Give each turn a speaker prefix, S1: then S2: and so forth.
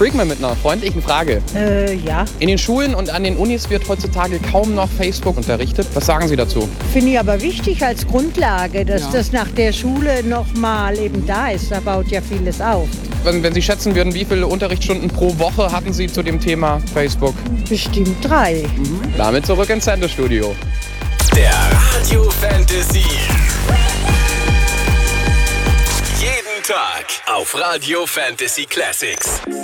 S1: Freakman mit einer freundlichen Frage.
S2: Ja,
S1: In den Schulen und an den Unis wird heutzutage kaum noch Facebook unterrichtet. Was sagen Sie dazu?
S2: finde ich aber wichtig als Grundlage, dass das nach der Schule nochmal eben da ist. Da baut ja vieles auf.
S1: Wenn Sie schätzen würden, wie viele Unterrichtsstunden pro Woche hatten Sie zu dem Thema Facebook?
S2: Bestimmt 3.
S1: Damit zurück ins Sendestudio.
S3: Der Radio Fantasy. Jeden Tag auf Radio Fantasy Classics.